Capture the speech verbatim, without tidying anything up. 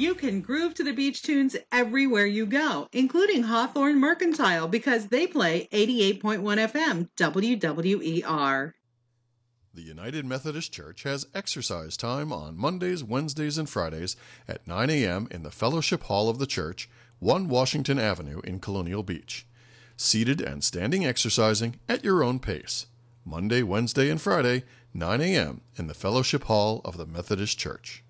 You can groove to the beach tunes everywhere you go, including Hawthorne Mercantile, because they play eighty-eight point one F M W W E R. The United Methodist Church has exercise time on Mondays, Wednesdays, and Fridays at nine a.m. in the Fellowship Hall of the church, one Washington Avenue in Colonial Beach. Seated and standing exercising at your own pace. Monday, Wednesday, and Friday, nine a.m. in the Fellowship Hall of the Methodist Church.